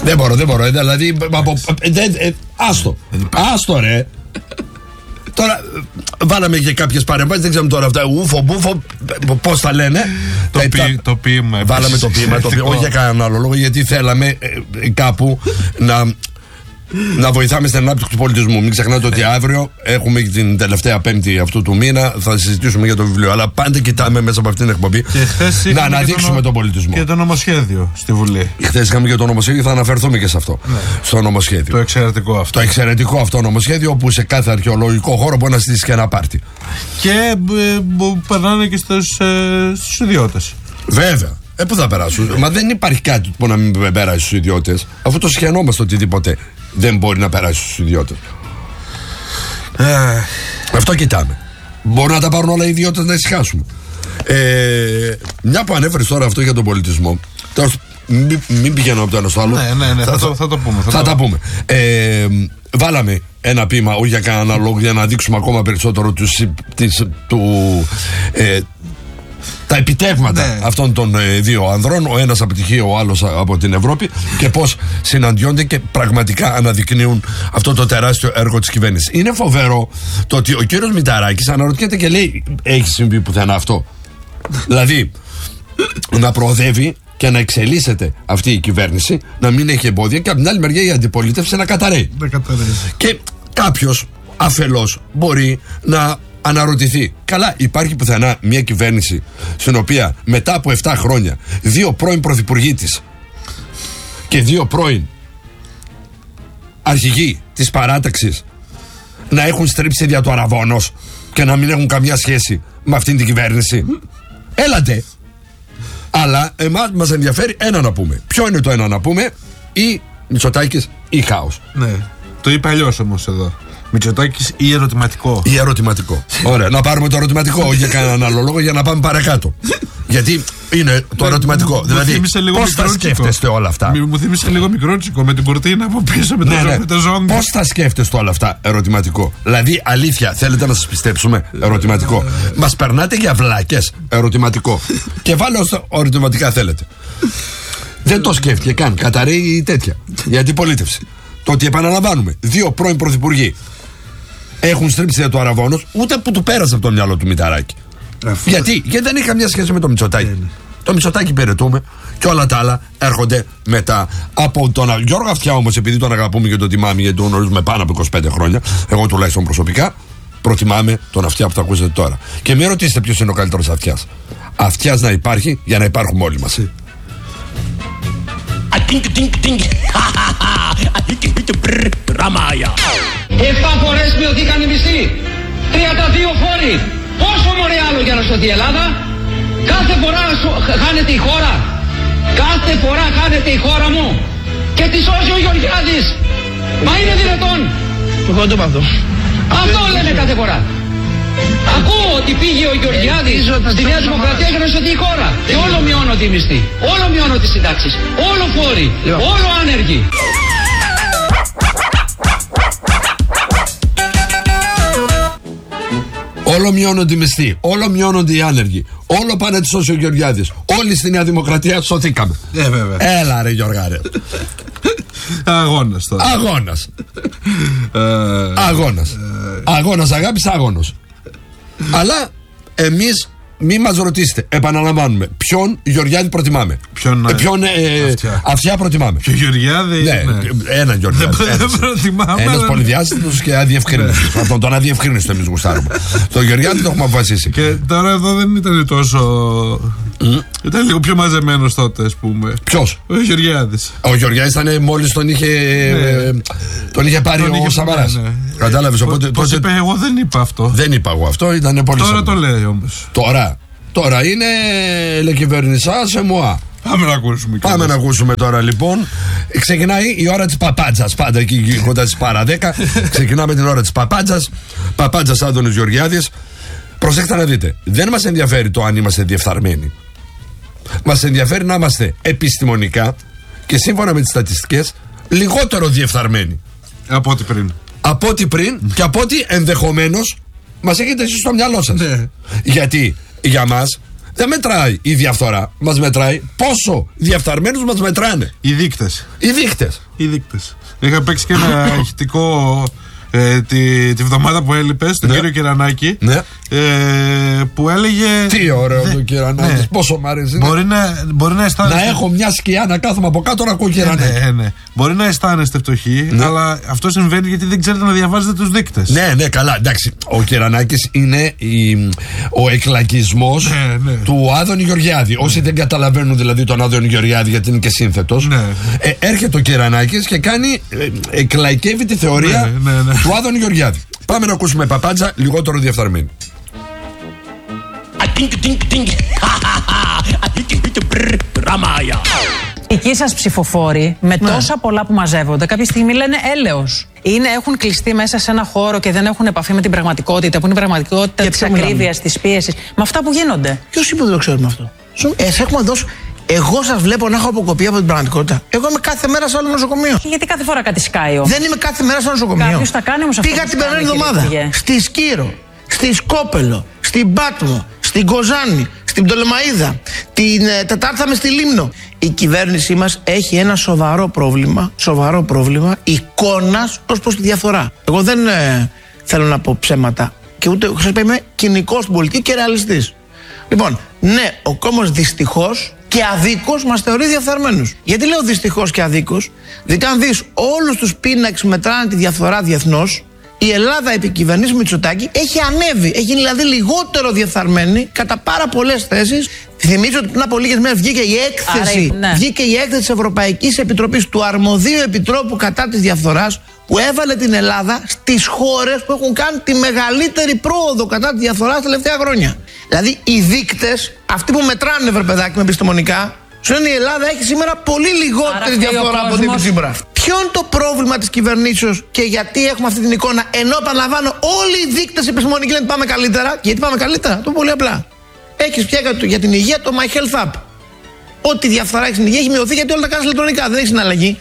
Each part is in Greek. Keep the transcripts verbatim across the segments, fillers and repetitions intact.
Δεν μπορώ, δεν μπορώ. Δηλαδή, από, δεν, ε, άστο. Άστο, ρε. Τώρα, βάλαμε και κάποιες παρεμβάσεις, δεν ξέρουμε τώρα αυτά. Ούφο, μπούφο, πώς τα λένε. Το, τα, ποι, τα, το ποίημα. Βάλαμε το ποίημα, το ποίημα όχι για κανέναν άλλο λόγο, γιατί θέλαμε ε, κάπου να, να βοηθάμε στην ανάπτυξη του πολιτισμού. Μην ξεχνάτε ότι αύριο έχουμε την τελευταία Πέμπτη αυτού του μήνα, θα συζητήσουμε για το βιβλίο. Αλλά πάντα κοιτάμε μέσα από αυτήν την εκπομπή να αναδείξουμε τον, τον πολιτισμό. Και το νομοσχέδιο στη Βουλή. Χθες είχαμε και το νομοσχέδιο, θα αναφερθούμε και σε αυτό. Ναι. Στο νομοσχέδιο. Το εξαιρετικό αυτό. Το εξαιρετικό αυτό νομοσχέδιο, όπου σε κάθε αρχαιολογικό χώρο μπορεί να στήσει και ένα πάρτι. Και ε, περνάνε και στους ε, ιδιώτες. Βέβαια. Ε, πού θα περάσουν. Μα δεν υπάρχει κάτι που να μην περάσει στους ιδιώτες, αφού το σχαινόμαστε οτιδήποτε δεν μπορεί να περάσει στους ιδιώτες. Ε, αυτό κοιτάμε. Μπορούν να τα πάρουν όλα οι ιδιώτες να ησυχάσουμε. Ε, μια που ανέφερες τώρα αυτό για τον πολιτισμό. Τώρα, μην, μην πηγαίνω από το ένα στο άλλο. Ναι, ναι, ναι, θα, θα, το, θα το πούμε. Θα, θα το... τα πούμε. Ε, βάλαμε ένα ποίημα, όχι για κανένα λόγο, για να δείξουμε ακόμα περισσότερο τους, της, του. Ε, τα επιτεύγματα ναι. αυτών των ε, δύο ανδρών, ο ένας από τη Χίο, ο άλλος από την Ευρώπη, και πώς συναντιόνται και πραγματικά αναδεικνύουν αυτό το τεράστιο έργο της κυβέρνησης. Είναι φοβερό το ότι ο κύριος Μητσοτάκης αναρωτιέται και λέει: έχει συμβεί πουθενά αυτό? Δηλαδή, να προοδεύει και να εξελίσσεται αυτή η κυβέρνηση, να μην έχει εμπόδια, και από την άλλη μεριά η αντιπολίτευση να καταραίει. Και κάποιος αφελώς μπορεί να αναρωτηθεί: καλά, υπάρχει πουθενά μια κυβέρνηση στην οποία μετά από επτά χρόνια δύο πρώην πρωθυπουργοί της και δύο πρώην αρχηγοί της παράταξης να έχουν στρίψει δια του αραβώνος και να μην έχουν καμιά σχέση με αυτήν την κυβέρνηση? Έλατε. Αλλά εμάς μας ενδιαφέρει ένα να πούμε. Ποιο είναι το ένα να πούμε? Ή Μητσοτάκης ή χάος. Ναι. Το είπε αλλιώς όμως εδώ. Μητσοτάκης ή ερωτηματικό. Ή ερωτηματικό. Ωραία, να πάρουμε το ερωτηματικό, όχι για κανέναν άλλο λόγο, για να πάμε παρακάτω. Γιατί είναι το ερωτηματικό. Μου, δηλαδή, πώς τα σκέφτεστε όλα αυτά? Μου θύμισε λίγο μικρότσικο με την κουρτίνα από πίσω με, ναι, ναι. με τα ζώντια. Πώς τα σκέφτεστε όλα αυτά? Ερωτηματικό. Δηλαδή, αλήθεια, θέλετε να σας πιστέψουμε? Ερωτηματικό. Μας περνάτε για βλάκες? Ερωτηματικό. Και βάλε όσο ερωτηματικά θέλετε. Δεν το σκέφτηκε καν. Καταραίει τέτοια. Η αντιπολίτευση. Το ότι, επαναλαμβάνουμε, δύο πρώην πρωθυπουργοί έχουν στρίψει για το αραβώνος, ούτε που του πέρασε από το μυαλό του Μητσοτάκη. Γιατί? Γιατί δεν είχα μια σχέση με το Μητσοτάκη. Yeah, yeah. Το Μητσοτάκη υπηρετούμε και όλα τα άλλα έρχονται μετά από τον Γιώργο Αυτιά. Όμως, επειδή τον αγαπούμε και τον τιμάμε, γιατί τον γνωρίζουμε πάνω από είκοσι πέντε χρόνια, εγώ τουλάχιστον προσωπικά, προτιμάμε τον Αυτιά που θα ακούσετε τώρα. Και μην ρωτήσετε ποιος είναι ο καλύτερος Αυτιάς. Αυτιάς να υπάρχει για να υπάρχουμε όλοι μας. Εφτά φορές μειωθήκαν οι μισθοί. τριάντα δύο φόροι. Πόσο μωρέ άλλο για να σωθεί η Ελλάδα? Κάθε φορά χάνεται η χώρα. Κάθε φορά χάνεται η χώρα μου. Και τη σώζει ο Γεωργιάδης. Μα είναι δυνατόν? Εγώ το πάθω. Αυτό λένε κάθε φορά. Ακούω ότι πήγε ο Γεωργιάδης στη Νέα Δημοκρατία για να σωθεί η χώρα. Και όλο μειώνω τη μισθή. Όλο μειώνω τις συντάξεις. Όλο φόροι. Όλο άνεργοι. Όλο μειώνονται οι μισθοί, όλο μειώνονται οι άνεργοι, όλο πάνε τη σώσει ο Γεωργιάδης. Όλοι στη Νέα Δημοκρατία σωθήκαμε. Ε, βέβαια. Έλα ρε Γιώργα ρε. Αγώνας τώρα. Αγώνας. Αγώνας. Αγώνας αγάπης, άγωνος. Αλλά εμείς μη μας ρωτήσετε, επαναλαμβάνουμε, ποιον Γεωργιάδη προτιμάμε. Ποιον, ε, ποιον ε, αυτιά. αυτιά προτιμάμε. Ποιο Γεωργιάδη? Ναι, ναι. Έναν Γεωργιάδη. Δεν προτιμάμε. Ένας πολυδιάστατος και αδιευκρίνητος. Αυτόν τον αδιευκρίνητο εμείς γουστάρουμε. Το Γεωργιάδη το έχουμε αποφασίσει. Και τώρα εδώ δεν ήταν τόσο. Mm. Ήταν λίγο πιο μαζεμένος τότε, ας πούμε. Ποιος? Ο Γεωργιάδης. Ο Γεωργιάδης ήταν μόλις τον είχε, ναι. τον είχε πάρει τον ο Σαμαράς. Ναι, ναι. Κατάλαβες? Οπότε. Πώς τότε... είπε, εγώ δεν είπα αυτό. Δεν είπα εγώ αυτό, ήταν πολύ Τώρα σαμαρά. Το λέει όμως. Τώρα. Τώρα είναι λεκυβερνησά σε μουά. Πάμε να ακούσουμε. Πάμε να ακούσουμε τώρα λοιπόν. Ξεκινάει η ώρα της παπάντζας. Πάντα εκεί κοντά στις παρά δέκα. Ξεκινάμε την ώρα της παπάντζας. Παπάντζας Άδωνης Γεωργιάδης. Προσέξτε να δείτε. Δεν μας ενδιαφέρει το αν είμαστε διεφθαρμένοι. Μας ενδιαφέρει να είμαστε επιστημονικά και σύμφωνα με τις στατιστικές λιγότερο διεφθαρμένοι. Από ό,τι πριν. Από ό,τι πριν και από ό,τι ενδεχομένως μας έχετε εσείς στο μυαλό σας. Ναι. Γιατί για μας Δεν μετράει η διαφθορά. Μας μετράει πόσο διαφθαρμένους μας μετράνε. Οι δείκτες. Οι δείκτες. Οι δείκτες. Είχα παίξει και ένα ηχητικό ε, τη, τη βδομάδα που έλειπες, τον ναι. κύριο Κυρανάκη. Ναι. Ε, που έλεγε. Τι ωραίο το Κυρανάκη. Ναι. Πόσο μ' αρέσει. Μπορεί να, μπορεί να αισθάνεστε. Να έχω μια σκιά να κάθομαι από κάτω να ακούω Κυρανάκη. Ναι, ναι. Μπορεί να αισθάνεστε φτωχοί, ναι. αλλά αυτό συμβαίνει γιατί δεν ξέρετε να διαβάζετε τους δείκτες. Ναι, ναι, καλά. Εντάξει. Ο Κυρανάκης είναι η, ο εκλακισμός ναι, ναι. του Άδωνη Γεωργιάδη. Ναι. Όσοι δεν καταλαβαίνουν δηλαδή τον Άδωνη Γεωργιάδη, γιατί είναι και σύνθετος, ναι. ε, έρχεται ο Κυρανάκης και κάνει. Ε, εκλαϊκεύει τη θεωρία ναι, ναι, ναι. του Άδωνη Γεωργιάδη. Πάμε να ακούσουμε παπάντζα λιγότερο διαφθαρμένη. Οι δικοί σας ψηφοφόροι με ναι. τόσα πολλά που μαζεύονται κάποια στιγμή λένε έλεος. Είναι, έχουν κλειστεί μέσα σε ένα χώρο και δεν έχουν επαφή με την πραγματικότητα, που είναι η πραγματικότητα της ακρίβειας, της πίεσης. Με αυτά που γίνονται. Ποιος είπε ότι δεν το ξέρουμε αυτό? Ε, έχουμε δώσει. Εγώ σας βλέπω να έχω αποκοπεί από την πραγματικότητα. Εγώ είμαι κάθε μέρα σε άλλο νοσοκομείο. Και γιατί κάθε φορά κάτι σκάει όμως? Δεν είμαι κάθε μέρα σε άλλο νοσοκομείο. Κάποιος τα κάνει όμως αυτό. Πήγα την περασμένη εβδομάδα στη Σκύρο, στη Σκόπελο, στην Πάτμο, στην Κοζάνη, στην Πτολεμαΐδα, την ε, Τετάρτα με στη Λίμνο. Η κυβέρνησή μας έχει ένα σοβαρό πρόβλημα, σοβαρό πρόβλημα εικόνας ως προς τη διαφθορά. Εγώ δεν ε, θέλω να πω ψέματα και ούτε είμαι κοινικός στην πολιτική και ρεαλιστής. Λοιπόν, ναι, ο κόμμος δυστυχώς και αδίκως μας θεωρεί διαφθαρμένους. Γιατί λέω δυστυχώς και αδίκως? Διότι αν δεις όλους τους πίνακες μετράνε τη διαφθορά διεθνώς, η Ελλάδα επί κυβερνήσεως Μητσοτάκη έχει ανέβει. Έχει γίνει δηλαδή λιγότερο διαφθαρμένη κατά πάρα πολλές θέσεις. Θυμίζω ότι πριν από λίγες μέρες βγήκε η έκθεση, Άρα, ναι. βγήκε η έκθεση της Ευρωπαϊκής Επιτροπής του Αρμοδίου Επιτρόπου κατά της διαφθοράς, που έβαλε την Ελλάδα στις χώρες που έχουν κάνει τη μεγαλύτερη πρόοδο κατά τη διαφθορά τα τελευταία χρόνια. Δηλαδή οι δείκτες, αυτοί που μετράνε, βρε παιδάκι με επιστημονικά, σου λένε η Ελλάδα έχει σήμερα πολύ λιγότερη διαφθορά από την Τσίπρα. Ποιο είναι το πρόβλημα της κυβερνήσεως και γιατί έχουμε αυτή την εικόνα, ενώ επαναλαμβάνω όλοι οι δείκτες επιστημονικοί λένε πάμε καλύτερα? Και γιατί πάμε καλύτερα? Το πολύ απλά. Έχεις πια για την υγεία το My Health App. Ό,τι διαφθορά έχει στην υγεία έχει μειωθεί γιατί όλα τα κάνεις ηλεκτρονικά, δεν έχει συναλλαγή.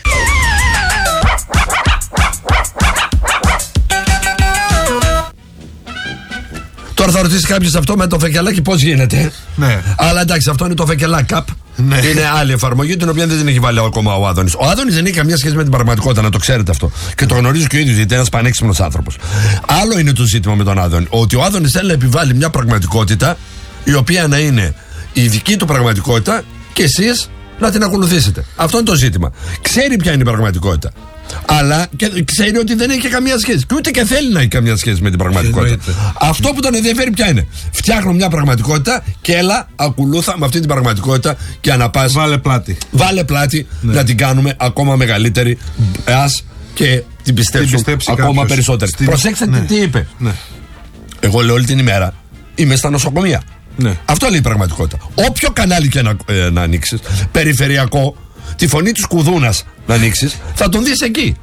Τώρα θα ρωτήσει κάποιος αυτό με το φεκελάκι πώς γίνεται. Ναι. Αλλά εντάξει, αυτό είναι το φεκελάκι App. Ναι. Είναι άλλη εφαρμογή, την οποία δεν την έχει βάλει ακόμα ο Άδωνης. Ο Άδωνης δεν έχει καμία σχέση με την πραγματικότητα, να το ξέρετε αυτό. Και το γνωρίζει και ο ίδιος, γιατί είναι ένας πανέξυπνος άνθρωπος. Άλλο είναι το ζήτημα με τον Άδωνη. Ότι ο Άδωνης θέλει να επιβάλλει μια πραγματικότητα η οποία να είναι η δική του πραγματικότητα και εσείς να την ακολουθήσετε. Αυτό είναι το ζήτημα. Ξέρει ποια είναι η πραγματικότητα. Αλλά και ξέρει ότι δεν έχει και καμία σχέση. Και ούτε και θέλει να έχει καμία σχέση με την πραγματικότητα. Αυτό που τον ενδιαφέρει ποια είναι? Φτιάχνω μια πραγματικότητα και έλα, ακολούθα με αυτή την πραγματικότητα και αναπάς. Βάλε πλάτη. Βάλε πλάτη, ναι. Να την κάνουμε ακόμα μεγαλύτερη. Ας και την πιστέψουμε ακόμα κάποιος περισσότερη. Στην... Προσέξτε ναι. τι είπε. Ναι. Εγώ λέω όλη την ημέρα είμαι στα νοσοκομεία. Ναι. Αυτό λέει η πραγματικότητα. Όποιο κανάλι και να, ε, να ανοίξεις, περιφερειακό, τη φωνή της Κουδούνας να ανοίξεις, θα τον δεις εκεί.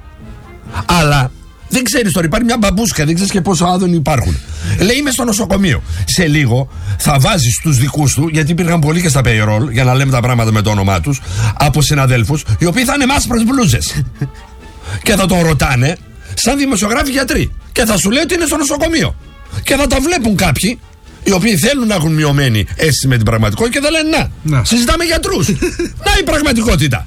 Αλλά δεν ξέρεις τώρα, υπάρχει μια μπαμπούσκα, δεν ξέρεις και πόσο Άδωνοι υπάρχουν. Λέει είμαι στο νοσοκομείο. Σε λίγο θα βάζεις τους δικούς του, γιατί υπήρχαν πολλοί και στα payroll, για να λέμε τα πράγματα με το όνομά τους, από συναδέλφους, οι οποίοι θα είναι μάσπρες μπλούζες. Και θα τον ρωτάνε, σαν δημοσιογράφοι γιατροί. Και θα σου λέει ότι είναι στο νοσοκομείο. Και θα τα βλέπουν κάποιοι, οι οποίοι θέλουν να έχουν μειωμένη αίσθηση με την πραγματικότητα και θα λένε να, να. συζητάμε γιατρούς. Να η πραγματικότητα.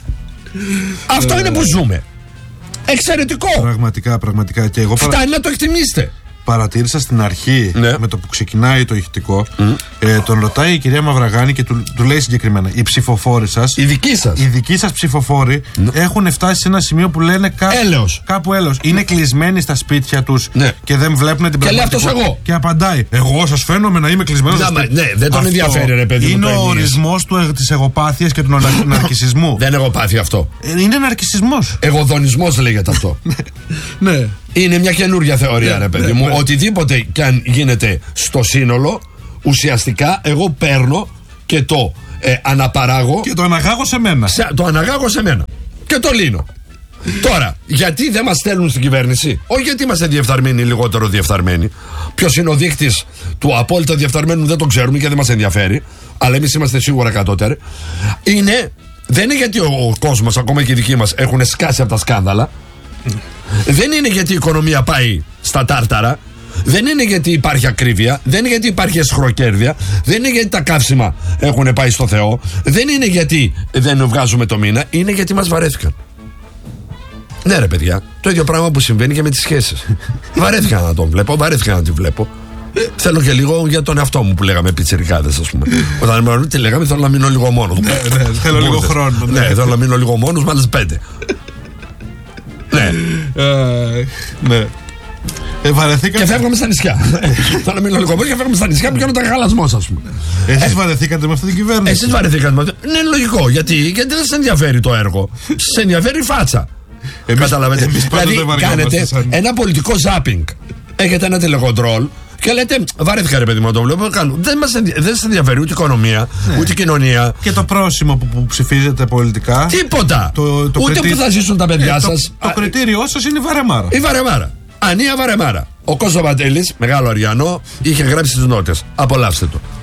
Αυτό είναι που ζούμε. Εξαιρετικό. Πραγματικά, πραγματικά. Και εγώ παρα... Φτάνει να το εκτιμήσετε. Παρατήρησα στην αρχή, ναι. με το που ξεκινάει το ηχητικό, mm. ε, τον ρωτάει η κυρία Μαυραγάνη και του, του λέει συγκεκριμένα: οι ψηφοφόροι σας, οι δικοί σας, οι δικοί σας ψηφοφόροι mm. έχουν φτάσει σε ένα σημείο που λένε κάπου έλεος. Κάπου έλεος. Είναι κλεισμένοι στα σπίτια τους ναι. και δεν βλέπουν την πραγματικότητα. Και λέει εγώ. Και απαντάει: εγώ σας φαίνομαι να είμαι κλεισμένος στα σπίτια. Ναι, δεν τον ενδιαφέρει, ρε παιδί. Είναι ο ορισμός της εγωπάθειας και του ναρκισσισμού. Δεν είναι εγωπάθεια αυτό. Είναι ναρκισσισμός. Εγωδονισμός λέγεται αυτό. Ναι. Είναι μια καινούργια θεωρία, ναι, ρε παιδί ναι, μου. Ναι. Οτιδήποτε κι αν γίνεται στο σύνολο, ουσιαστικά εγώ παίρνω και το ε, αναπαράγω. Και το αναγάγω σε μένα. Σε, το αναγάγω σε μένα. Και το λύνω. Τώρα, γιατί δεν μας στέλνουν στην κυβέρνηση? Όχι γιατί είμαστε διεφθαρμένοι ή λιγότερο διεφθαρμένοι. Ποιος είναι ο δείκτης του απόλυτα διεφθαρμένου δεν το ξέρουμε και δεν μας ενδιαφέρει. Αλλά εμείς είμαστε σίγουρα κατώτεροι. Είναι, δεν είναι γιατί ο, ο κόσμος, ακόμα και οι δικοί μας, έχουν σκάσει από τα σκάνδαλα. Δεν είναι γιατί η οικονομία πάει στα τάρταρα. Δεν είναι γιατί υπάρχει ακρίβεια, δεν είναι γιατί υπάρχει εσχροκέρδεια, δεν είναι γιατί τα καύσιμα έχουν πάει στο Θεό, δεν είναι γιατί δεν βγάζουμε το μήνα, είναι γιατί μας βαρέθηκαν. Ναι, ρε παιδιά, το ίδιο πράγμα που συμβαίνει και με τις σχέσεις. Βαρέθηκα να τον βλέπω, βαρέθηκα να τη βλέπω. Θέλω και λίγο για τον εαυτό μου που λέγαμε πιτσιρικάδες, ας πούμε. Όταν με τι λέγαμε, θέλω να μείνω λίγο μόνος. Ναι, ναι, θέλω λίγο χρόνο. Ναι, θέλω να μείνω λίγο μόνος, με άλλες πέντε. Ναι. Ναι. Ε, βαρεθήκατε. Και φεύγαμε στα νησιά. Θέλω να μείνω λίγο μόνος και φεύγαμε στα νησιά που κάνουν χαλασμός, ας πούμε. Εσείς βαρεθήκατε με αυτή την κυβέρνηση. Εσείς βαρεθήκατε με αυτή. Ναι, είναι λογικό. Γιατί, γιατί δεν σας ενδιαφέρει το έργο. Σας ενδιαφέρει η φάτσα. Καταλαβαίνετε. Δηλαδή, κάνετε ένα πολιτικό ζάπινγκ. Έχετε ένα τηλεκοντρόλ. Και λέτε, βαρέθηκα ρε παιδί μου να το βλέπω. Δεν μας δεν σας ενδιαφέρει ούτε η οικονομία, ναι. ούτε η κοινωνία. Και το πρόσημο που, που ψηφίζετε πολιτικά. Τίποτα. Το, το ούτε κριτή... που θα ζήσουν τα παιδιά ε, σας. Το, το κριτήριό σας είναι η βαρεμάρα. Η βαρεμάρα. Ανία βαρεμάρα. Ο Κώστας Βατέλης, μεγάλο Αριανό, είχε γράψει τις νότες. Απολαύστε το.